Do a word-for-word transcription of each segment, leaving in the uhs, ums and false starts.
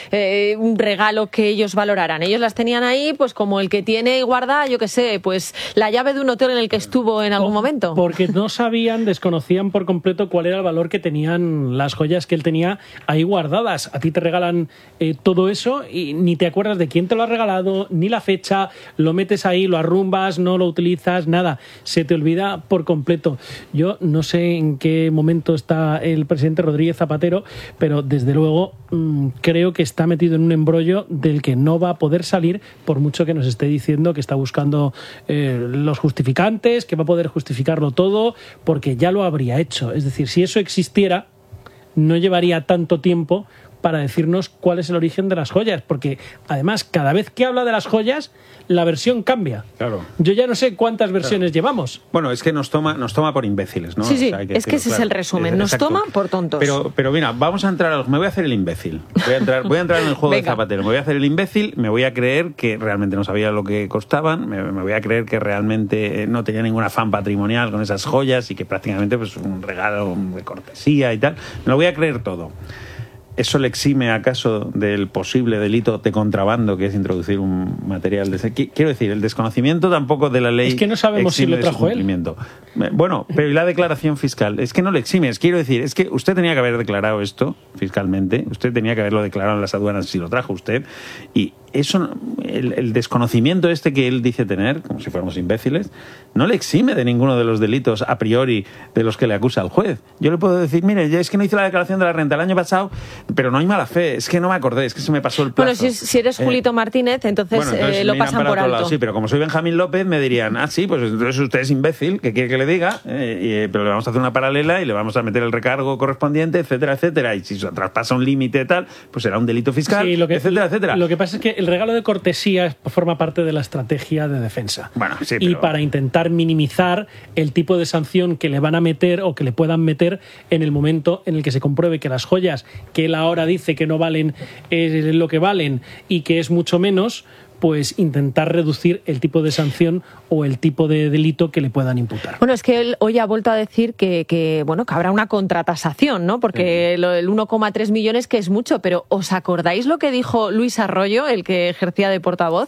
eh, un regalo que ellos valoraran. Ellos las tenían ahí, pues como el que tiene guardada, yo qué sé, pues la llave de un hotel en el que estuvo en algún momento. Porque no sabían, desconocían por completo cuál era el valor que tenían las joyas que él tenía ahí guardadas. A ti te regalan eh, todo eso y ni te acuerdas de quién te lo ha regalado, ni la fecha, lo metes ahí, lo arrumbas, no lo utilizas, nada, se te olvida por completo. Yo no sé en qué momento está el presidente Rodríguez Zapatero, pero desde luego mmm, creo que está metido en un embrollo del que no va a poder salir, por mucho que nos esté diciendo que está buscando eh, los justificantes, que va a poder justificarlo todo, porque ya lo habría hecho. Es decir, si eso existiera, no llevaría tanto tiempo para decirnos cuál es el origen de las joyas, porque además cada vez que habla de las joyas la versión cambia. Claro. Yo ya no sé cuántas versiones claro. llevamos. Bueno, es que nos toma nos toma por imbéciles, ¿no? Sí, sí, o sea, que, es que ese claro, es el resumen, nos exacto. toma por tontos. Pero, pero mira, vamos a entrar, a, me voy a hacer el imbécil. Voy a entrar, voy a entrar en el juego de Zapatero, me voy a hacer el imbécil, me voy a creer que realmente no sabía lo que costaban, me, me voy a creer que realmente no tenía ningún afán patrimonial con esas joyas y que prácticamente pues un regalo de cortesía y tal. Me lo voy a creer todo. ¿Eso le exime acaso del posible delito de contrabando, que es introducir un material de ese? Quiero decir, el desconocimiento tampoco de la ley. Es que no sabemos si lo trajo él. Bueno, pero ¿y la declaración fiscal? Es que no le exime. Quiero decir, es que usted tenía que haber declarado esto fiscalmente, usted tenía que haberlo declarado en las aduanas si lo trajo usted, y eso, el, el desconocimiento este que él dice tener, como si fuéramos imbéciles, no le exime de ninguno de los delitos a priori de los que le acusa el juez. Yo le puedo decir, mire, es que no hice la declaración de la renta el año pasado, pero no hay mala fe, es que no me acordé, es que se me pasó el plazo. Bueno, si, si eres Julito eh, Martínez, entonces, bueno, entonces eh, lo pasan por alto. Lado, sí, pero como soy Benjamín López, me dirían, ah, sí, pues entonces usted es imbécil, ¿qué quiere que le diga? Eh, y, pero le vamos a hacer una paralela y le vamos a meter el recargo correspondiente, etcétera, etcétera. Y si se traspasa un límite tal, pues será un delito fiscal, sí, lo que, etcétera, etcétera. Lo que pasa es que el regalo de cortesía forma parte de la estrategia de defensa. Bueno, sí, pero... Y para intentar minimizar el tipo de sanción que le van a meter o que le puedan meter en el momento en el que se compruebe que las joyas que él ahora dice que no valen eh, lo que valen y que es mucho menos, pues intentar reducir el tipo de sanción o el tipo de delito que le puedan imputar. Bueno, es que él hoy ha vuelto a decir que, que bueno, que habrá una contratasación, ¿no? Porque sí. el uno coma tres millones que es mucho, pero ¿os acordáis lo que dijo Luis Arroyo, el que ejercía de portavoz?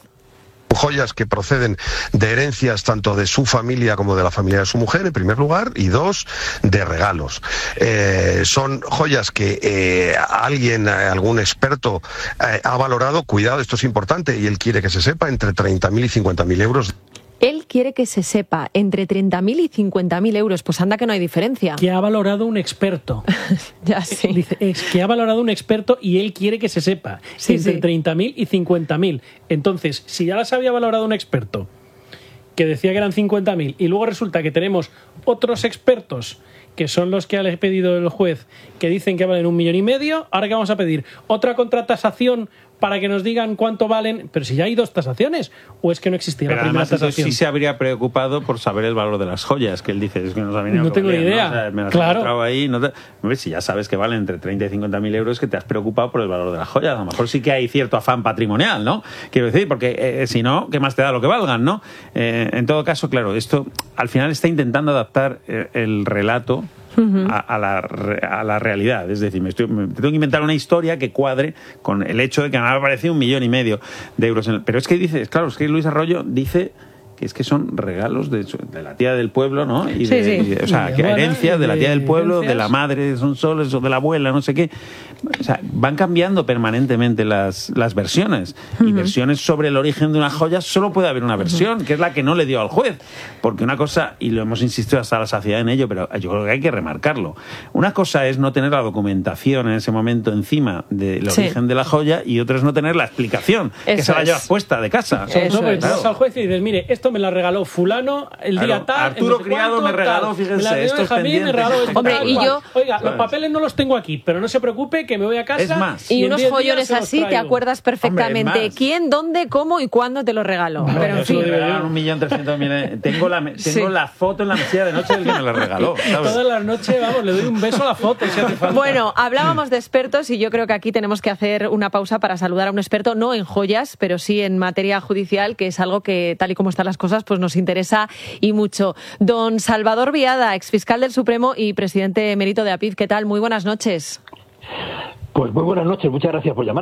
Joyas que proceden de herencias tanto de su familia como de la familia de su mujer, en primer lugar, y dos, de regalos. Eh, son joyas que eh, alguien, algún experto eh, ha valorado, cuidado, esto es importante, y él quiere que se sepa, entre treinta mil y cincuenta mil euros. Él quiere que se sepa entre treinta mil y cincuenta mil euros. Pues anda que no hay diferencia. Que ha valorado un experto. Ya sí. Dice, es que ha valorado un experto y él quiere que se sepa. Sí, entre sí. treinta mil y cincuenta mil. Entonces, si ya las había valorado un experto que decía que eran cincuenta mil y luego resulta que tenemos otros expertos que son los que ha pedido el juez, que dicen que valen un millón y medio, ahora que vamos a pedir otra contratasación para que nos digan cuánto valen, pero si ya hay dos tasaciones, o es que no existía pero la primera además, tasación. Sí se habría preocupado por saber el valor de las joyas, que él dice, es que no sabía No tengo ni idea. ¿no? O sea, me las claro. he encontrado ahí, no te... Si ya sabes que valen entre treinta y cincuenta mil euros, que te has preocupado por el valor de las joyas. A lo mejor sí que hay cierto afán patrimonial, ¿no? Quiero decir, porque eh, si no, ¿qué más te da lo que valgan, no? Eh, en todo caso, claro, esto al final está intentando adaptar eh, el relato Uh-huh. A, a, la, a la realidad, es decir, me, estoy, me tengo que inventar una historia que cuadre con el hecho de que me ha parecido un millón y medio de euros en el... pero es que dice, claro, es que Luis Arroyo dice que es que son regalos de, de la tía del pueblo, ¿no? Y sí, de, sí. Y, o sea, y que de herencias de la tía del pueblo, herencias. de la madre de Sonsoles o de la abuela, no sé qué. O sea, van cambiando permanentemente las, las versiones. Uh-huh. Y versiones sobre el origen de una joya, solo puede haber una versión, uh-huh. que es la que no le dio al juez. Porque una cosa, y lo hemos insistido hasta la saciedad en ello, pero yo creo que hay que remarcarlo. Una cosa es no tener la documentación en ese momento encima del sí. origen de la joya, y otra es no tener la explicación, Eso que se la es. llevas puesta de casa. Eso no, pero es. tú vas al juez y dices, mire, esto me la regaló fulano el día claro, tal, Arturo no sé Criado cuánto, me regaló, tal. fíjense, me la esto es Benjamín, me regaló esto, Hombre, tal, y cual. yo... Oiga, los papeles no los tengo aquí, pero no se preocupe que me voy a casa. Es más. Y, y unos follones así te acuerdas perfectamente. Hombre, quién, dónde, cómo y cuándo te lo regaló. No, pero en fin. Un millón trescientos mil. Tengo, la, tengo sí. la foto en la mesilla de noche del que me la regaló. ¿sabes? Todas las noches, vamos, le doy un beso a la foto si hace falta. Bueno, hablábamos de expertos y yo creo que aquí tenemos que hacer una pausa para saludar a un experto, no en joyas, pero sí en materia judicial, que es algo que, tal y como están las cosas, pues nos interesa y mucho. Don Salvador Viada, exfiscal del Supremo y presidente emérito de A P I F, ¿qué tal? Muy buenas noches. Pues muy buenas noches, muchas gracias por llamar.